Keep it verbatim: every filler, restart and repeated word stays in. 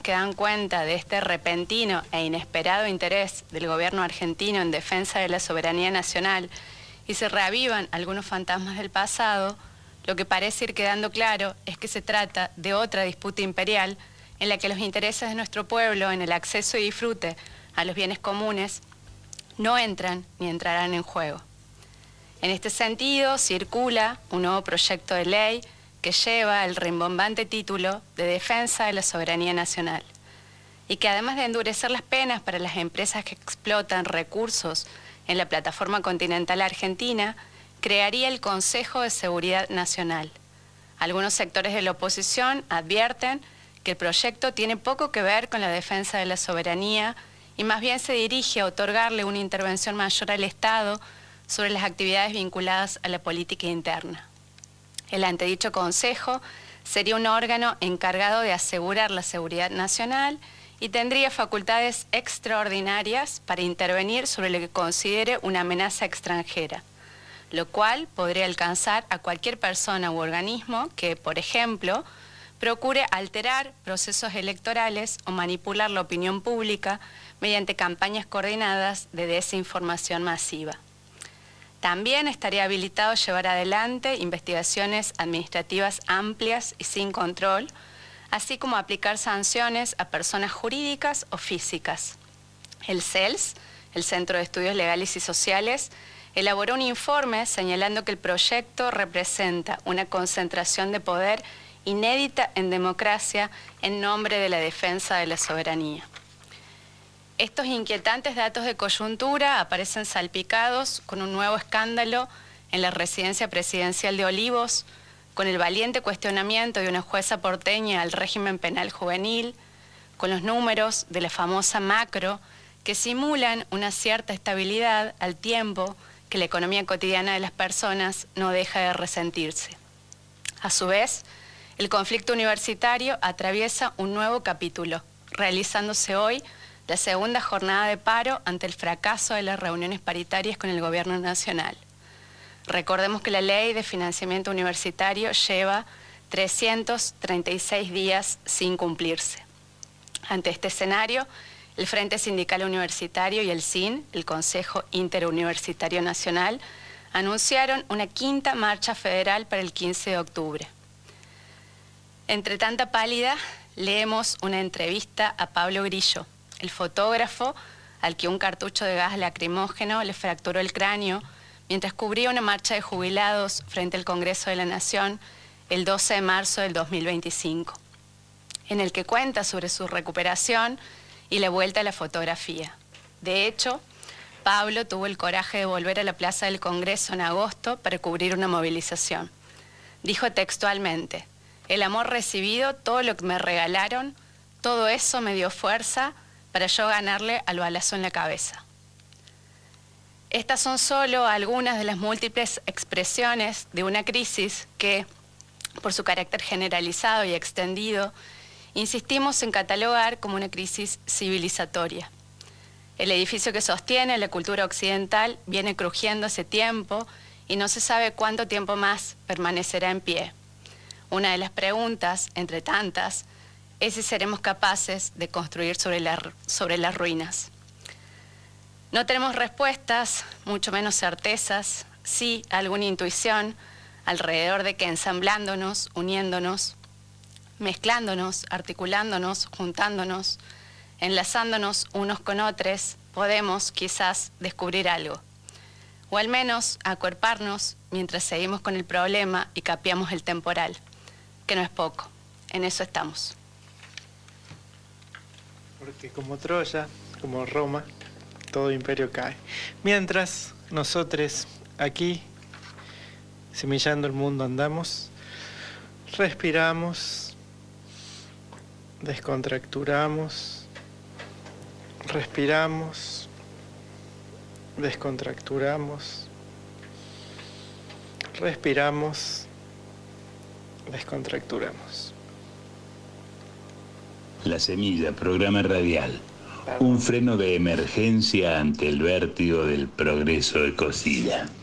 que dan cuenta de este repentino e inesperado interés del gobierno argentino en defensa de la soberanía nacional y se reavivan algunos fantasmas del pasado, lo que parece ir quedando claro es que se trata de otra disputa imperial en la que los intereses de nuestro pueblo en el acceso y disfrute a los bienes comunes no entran ni entrarán en juego. En este sentido, circula un nuevo proyecto de ley que lleva el rimbombante título de Defensa de la Soberanía Nacional y que además de endurecer las penas para las empresas que explotan recursos en la plataforma continental argentina, crearía el Consejo de Seguridad Nacional. Algunos sectores de la oposición advierten que el proyecto tiene poco que ver con la defensa de la soberanía y más bien se dirige a otorgarle una intervención mayor al Estado sobre las actividades vinculadas a la política interna. El antedicho Consejo sería un órgano encargado de asegurar la seguridad nacional y tendría facultades extraordinarias para intervenir sobre lo que considere una amenaza extranjera, lo cual podría alcanzar a cualquier persona u organismo que, por ejemplo, procure alterar procesos electorales o manipular la opinión pública mediante campañas coordinadas de desinformación masiva. También estaría habilitado llevar adelante investigaciones administrativas amplias y sin control, así como aplicar sanciones a personas jurídicas o físicas. El C E L S, el Centro de Estudios Legales y Sociales, elaboró un informe señalando que el proyecto representa una concentración de poder inédita en democracia en nombre de la defensa de la soberanía. Estos inquietantes datos de coyuntura aparecen salpicados con un nuevo escándalo en la residencia presidencial de Olivos, con el valiente cuestionamiento de una jueza porteña al régimen penal juvenil, con los números de la famosa macro que simulan una cierta estabilidad al tiempo que la economía cotidiana de las personas no deja de resentirse. A su vez, el conflicto universitario atraviesa un nuevo capítulo, realizándose hoy la segunda jornada de paro ante el fracaso de las reuniones paritarias con el gobierno nacional. Recordemos que la ley de financiamiento universitario lleva trescientos treinta y seis días sin cumplirse. Ante este escenario, el Frente Sindical Universitario y el S I N, el Consejo Interuniversitario Nacional, anunciaron una quinta marcha federal para el quince de octubre. Entre tanta pálida, leemos una entrevista a Pablo Grillo, el fotógrafo al que un cartucho de gas lacrimógeno le fracturó el cráneo mientras cubría una marcha de jubilados frente al Congreso de la Nación el doce de marzo del dos mil veinticinco, en el que cuenta sobre su recuperación y la vuelta a la fotografía. De hecho, Pablo tuvo el coraje de volver a la Plaza del Congreso en agosto para cubrir una movilización. Dijo textualmente: "El amor recibido, todo lo que me regalaron, todo eso me dio fuerza para yo ganarle al balazo en la cabeza". Estas son solo algunas de las múltiples expresiones de una crisis que, por su carácter generalizado y extendido, insistimos en catalogar como una crisis civilizatoria. El edificio que sostiene la cultura occidental viene crujiendo hace tiempo y no se sabe cuánto tiempo más permanecerá en pie. Una de las preguntas, entre tantas, es si seremos capaces de construir sobre, la, sobre las ruinas. No tenemos respuestas, mucho menos certezas, sí alguna intuición alrededor de que ensamblándonos, uniéndonos, mezclándonos, articulándonos, juntándonos, enlazándonos unos con otros, podemos quizás descubrir algo. O al menos acuerparnos mientras seguimos con el problema y capeamos el temporal, que no es poco. En eso estamos. Porque como Troya, como Roma, todo imperio cae. Mientras nosotros aquí, semillando el mundo, andamos, respiramos, descontracturamos, respiramos, descontracturamos, respiramos, descontracturamos. La Semilla, programa radial. Un freno de emergencia ante el vértigo del progreso de Cosilla.